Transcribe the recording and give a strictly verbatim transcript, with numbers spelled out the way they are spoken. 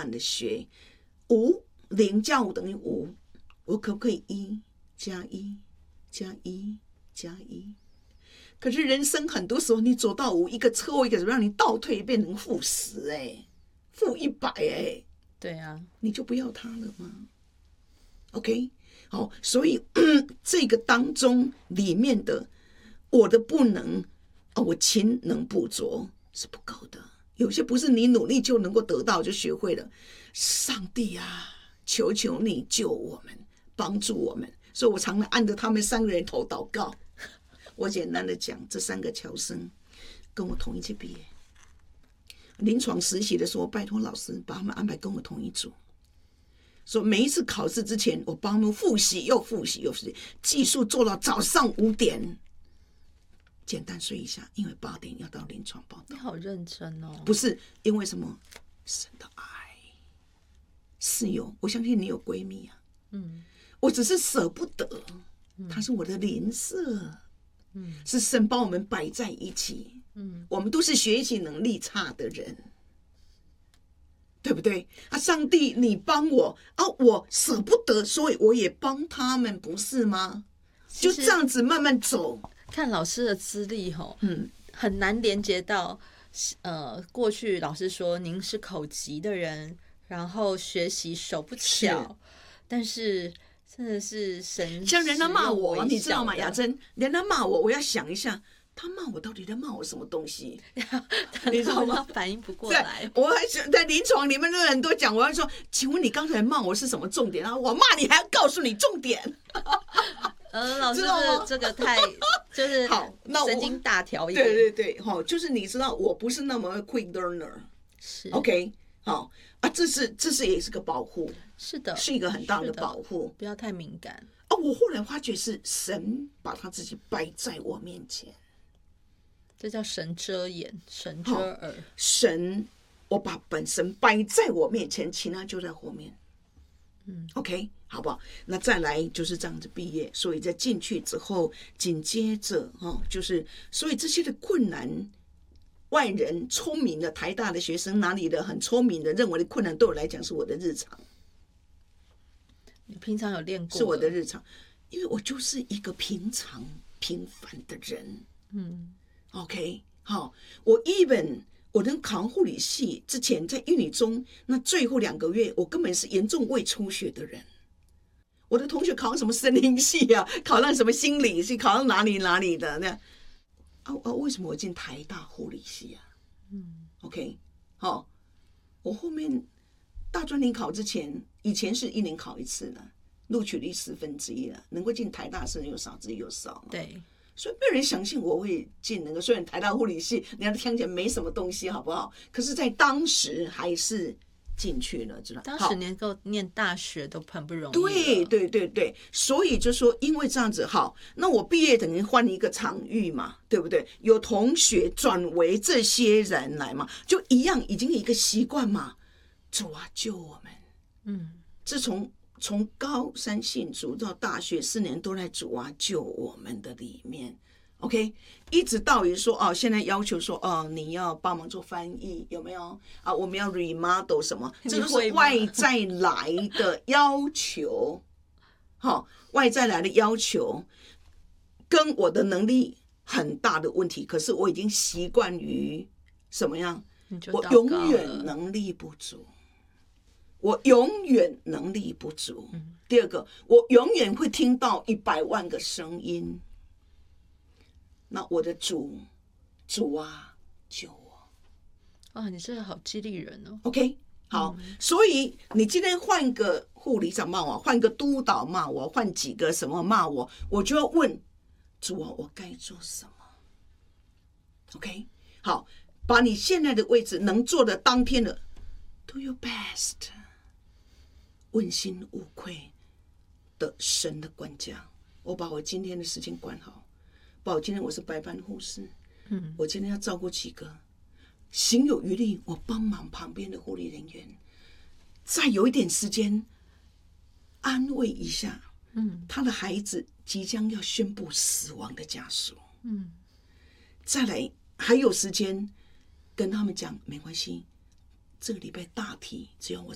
断的学，五零加五等于五，我可不可以一加一加一加一？可是人生很多时候，你走到五，一个车祸一个让你倒退变成负十，哎，负一百，哎， 对啊， 你就不要它了吗 ？OK， 好，所以这个当中里面的我的不能啊，我勤能补拙是不够的，有些不是你努力就能够得到就学会了。上帝啊，求求你救我们，帮助我们。所以我常常按着他们三个人头祷告。我简单的讲，这三个侨生跟我同一届毕业，临床实习的时候，拜托老师把他们安排跟我同一组。说每一次考试之前，我帮他们复习又复习又复习，技术做到早上五点，简单睡一下，因为八点要到临床报道。 你好认真哦。 不是因为什么，神的爱是有，我相信你有闺蜜啊，嗯，我只是舍不得，她是我的邻舍，嗯，是神把我们摆在一起，嗯，我们都是学习能力差的人，对不对啊？上帝，你帮我啊，我舍不得，所以我也帮他们，不是吗？就这样子慢慢走。 看老师的资历吼，嗯，很难连接到呃过去老师说您是口疾的人，然后学习手不巧，但是真的是神， 像人家骂我，你知道吗？雅珍，人家骂我，我要想一下，他骂我到底在骂我什么东西？ 你知道吗？反应不过来。 我还在临床里面的人都讲，我要说，请问你刚才骂我是什么重点啊？我骂你还要告诉你重点。 呃，老师这个太就是好，那神经大条一点。 对对对，好，就是你知道我不是那么 quick learner， 是 OK， 好啊，这是这是也是个保护， 是的， 是一个很大的保护， 不要太敏感啊。我后来发觉是神把他自己摆在我面前， 这叫神遮眼，神遮耳。 神，我把本身摆在我面前，其他就在后面。嗯 ，OK， 好不好？那再来就是这样子毕业，所以在进去之后，紧接着哦，就是所以这些的困难，外人聪明的台大的学生，哪里的很聪明的认为的困难，对我来讲是我的日常。 你平常有练过？ 是我的日常，因为我就是一个平常平凡的人。嗯 ，OK， 好，我 even。我能考上护理系之前，在育女中那最后两个月，我根本是严重胃出血的人。我的同学考上什么森林系啊，考上什么心理系，考上哪里哪里的那啊啊！为什么我进台大护理系啊？嗯 ，OK， 好，我后面大专联考之前，以前是一年考一次的，录取率十分之一了，能够进台大是又少之又少。 对。 所以没有人相信我会进那个，虽然台大护理系，人家听起来没什么东西，好不好？可是，在当时还是进去了，知道？ 当时能够念大学都很不容易。 对对对对，所以就说，因为这样子，好，那我毕业等于换一个场域嘛，对不对？有同学转为这些人来嘛，就一样，已经一个习惯嘛。主啊，救我们！嗯，自从。从高三信主到大学四年都在主啊救我们的里面 ，OK， 一直到于说哦，现在要求说哦，你要帮忙做翻译，有没有啊？我们要 remodel 什么？这都是外在来的要求，好、哦，外在来的要求跟我的能力很大的问题，可是我已经习惯于什么样？我永远能力不足。我永远能力不足。第二个，我永远会听到一百万个声音。那我的主，主啊，救我！ 哇，你这个好激励人哦。 OK， 好，嗯、所以你今天换个护理长骂我，换个督导骂我，换几个什么骂我，我就要问主啊，我该做什么 ？OK， 好，把你现在的位置能做的当天的 ，do your best。问心无愧的神的管家，我把我今天的时间管好，把我今天我是白班护士，嗯，我今天要照顾几个，行有余力，我帮忙旁边的护理人员，再有一点时间安慰一下，嗯，他的孩子即将要宣布死亡的家属，嗯，再来还有时间跟他们讲没关系，这个礼拜大体只要我